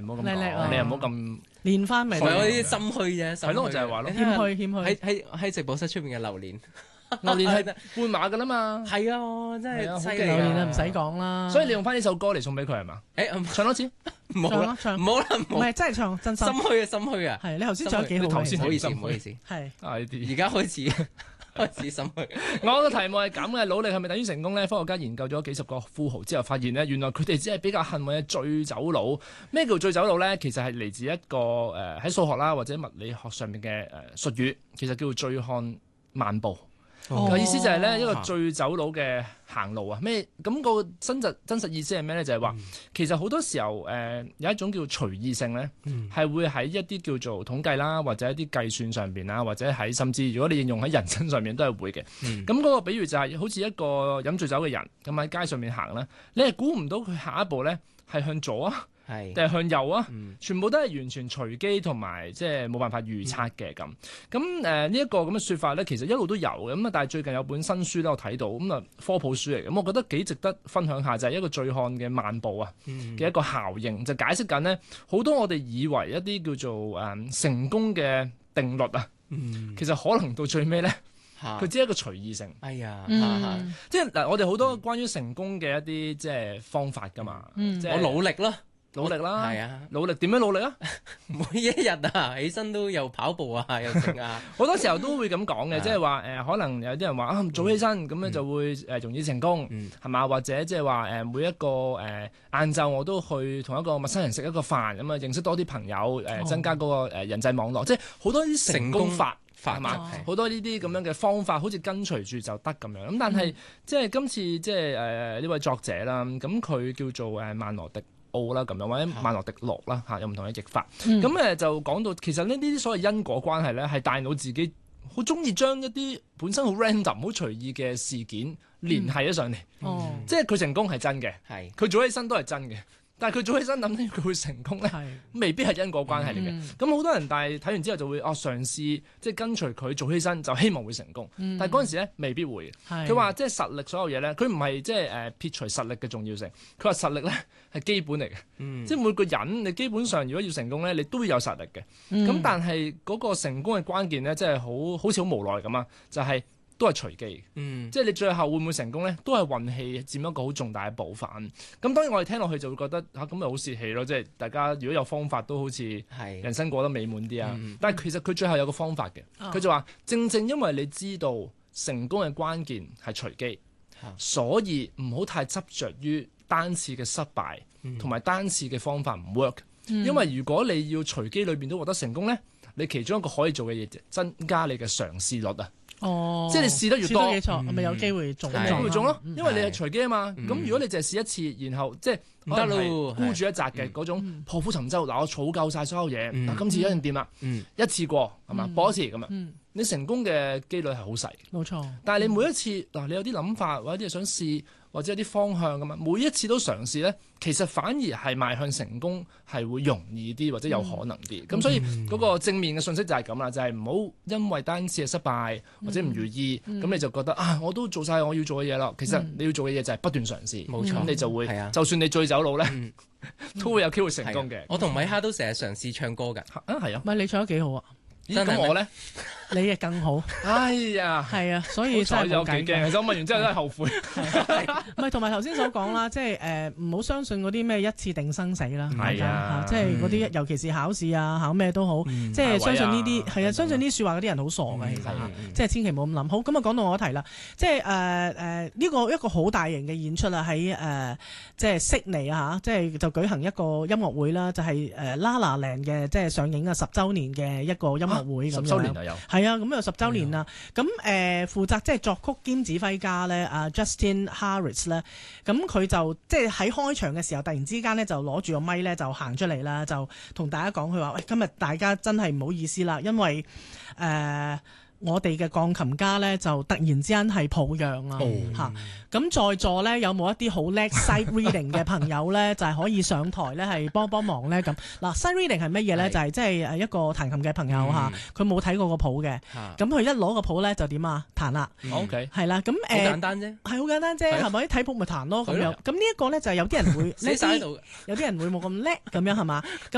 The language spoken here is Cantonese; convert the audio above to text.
好咁講，你又唔好咁練翻咪。 係我啲心虛啫， 係咯，我就係話咯， 謙虛。 喺直播室出邊嘅榴蓮， 榴蓮係半馬㗎啦嘛。 係啊，真係犀利榴蓮啊！ 唔使講啦。 所以你用翻呢首歌嚟送俾佢係嘛？唱多次。 唔好啦， 唱唔好啦， 唔係真係唱真心。 心虛啊，心虛啊！ 係你頭先唱得幾好。 頭先唔好意思，唔好意思。 係而家開始心虛。 我個題目係咁嘅，努力係咪等於成功咧？科學家研究咗幾十個富豪之後，發現咧，原來佢哋只係比較幸運嘅醉酒佬。咩叫醉酒佬咧？其實係嚟自一個喺數學啦或者物理學上面嘅術語，其實叫做醉漢漫步。意思就係咧一個醉酒佬嘅行路啊！咩咁個真實意思係咩咧？就係話其實好多時候有一種叫隨意性咧，係會喺一啲叫做統計啦，或者一啲計算上邊啦，或者喺甚至如果你應用喺人身上面都係會嘅。咁嗰個比喻就係好似一個飲醉酒嘅人咁喺街上面行啦，你係估唔到佢下一步咧係向左啊，定係向右啊？全部都係完全隨機同埋即係冇辦法預測嘅咁。咁呢一個咁嘅説法咧，其實一路都有嘅咁啊。但係最近有本新書咧，我睇到咁啊科普書嚟嘅，咁我覺得幾值得分享下，就係一個醉漢嘅漫步啊嘅一個效應，就解釋緊呢好多我哋以為一啲叫做成功嘅定律啊，其實可能到最尾咧，佢只係一個隨意性。 哎呀， 即係嗱，我哋好多關於成功嘅一啲即係方法㗎嘛，即係我努力啦。 係啊，努力點樣努力啊？ 每一日啊，起身都又跑步啊，又剩啊， 好多時候都會咁講嘅，即係話可能有啲人話早起身咁樣就會容易成功，係嘛？或者即係話每一個晏晝我都去同一個陌生人食一個飯，咁啊認識多啲朋友，增加嗰個人際網絡，即係好多啲成功法係嘛？好多呢啲咁樣嘅方法，好似跟隨住就得咁樣。咁但係即係今次即係呢位作者啦，咁佢叫做曼羅迪奧啦咁樣，或者曼羅迪諾啦嚇，有唔同嘅譯法。咁就講到其實呢啲所謂因果關係咧，係大腦自己好中意將一啲本身好 random、好隨意嘅事件聯繫咗上嚟。即係佢成功係真嘅，佢早起身都係真嘅。但係佢早起身諗緊佢會成功咧，未必係因果關係嚟嘅。咁好多人但係睇完之後就會嘗試即係跟隨佢早起身，就希望會成功。但係嗰陣時咧未必會。佢話即係實力所有嘢咧，佢唔係即係撇除實力嘅重要性。佢話實力咧係基本嚟嘅，即係每個人你基本上如果要成功咧，你都會有實力嘅。咁但係嗰個成功嘅關鍵咧，即係好似好無奈咁啊，就係都係隨機，即係你最後會唔會成功咧？都係運氣佔一個好重大嘅部分。咁當然我哋聽落去就會覺得咁咪好泄氣咯，即係大家如果有方法都好似人生過得美滿啲啊。但係其實佢最後有個方法嘅，佢就話正正因為你知道成功嘅關鍵係隨機，所以唔好太執着於單次嘅失敗同埋單次嘅方法唔 work。因為如果你要隨機裏邊都獲得成功咧，你其中一個可以做嘅嘢就增加你嘅嘗試率啊。即係你試得越多， 試得咪有機會中， 咪有機會中咯。因為你係隨機啊嘛。咁如果你淨係試一次，然後即係唔得咯，孤注一擲嘅嗰種破釜沉舟。嗱，我儲夠晒所有嘢，嗱今次一定掂啦，一次過係嘛，搏一次咁啊。你成功嘅機率係好細， 冇錯。 但係你每一次嗱，你有啲諗法或者啲嘢想試，或者有啲方向咁啊，每一次都嘗試咧，其實反而係邁向成功係會容易啲或者有可能啲。咁所以嗰個正面嘅信息就係咁啦，就係唔好因為單次嘅失敗或者唔如意，咁你就覺得我都做晒我要做嘅嘢啦。其實你要做嘅嘢就係不斷嘗試，冇錯。咁你就會，就算你醉酒佬咧，都會有機會成功嘅。 我同米哈都成日嘗試唱歌㗎， 係啊， 唔係你唱得幾好啊？ 咁我咧， 你亦更好。 哎呀， 係啊，所以真係冇計嘅。 其實我問完之後都係後悔。 唔係同埋頭先所講啦，即係唔好相信嗰啲咩一次定生死啦。 係啊， 即係嗰啲尤其是考試啊，考咩都好，即係相信呢啲係啊，相信呢啲説話嗰啲人好傻嘅，其實即係千祈唔好咁諗。好，咁啊講到我題啦，即係呢個一個好大型嘅演出啊，喺即係悉尼啊，即係就舉行一個音樂會啦，就係La La Land嘅即係上映嘅10週年嘅一個音樂會咁樣。10週年啊有。係啊，咁有10週年啦。咁負責即係作曲兼指揮家咧，Justin Harris 咧，咁佢就即係喺開場嘅時候，突然之間咧就攞住個咪咧就行出嚟啦，就同大家講佢話：喂，今日大家真係唔好意思啦，因為我哋嘅鋼琴家咧就突然之間係抱恙啊嚇。咁在座咧有冇一啲好叻 sight reading 嘅朋友咧，就係可以上台咧係幫忙咧咁。嗱 sight reading 係乜嘢咧？就係即係一個彈琴嘅朋友嚇，佢冇睇過個譜嘅，咁佢一攞個譜咧就點啊彈啦。 OK， 係啦，咁好簡單啫， 係好簡單啫，係咪？睇譜咪彈咯咁樣。咁呢一個咧就係有啲人會叻啲，有啲人會冇咁叻咁樣係嘛？